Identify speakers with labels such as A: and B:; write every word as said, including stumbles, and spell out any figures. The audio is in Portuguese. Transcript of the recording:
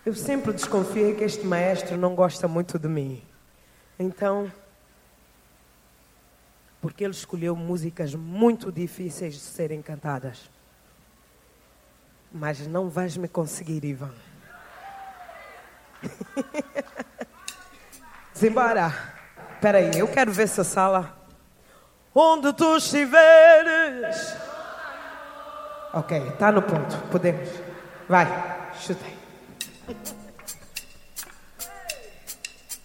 A: Eu sempre desconfiei que este maestro não gosta muito de mim. Então, porque ele escolheu músicas muito difíceis de serem cantadas. Mas não vais me conseguir, Ivan. Simbora. Espera aí, eu quero ver essa sala. Onde tu estiveres. Ok, está no ponto. Podemos. Vai, chutei.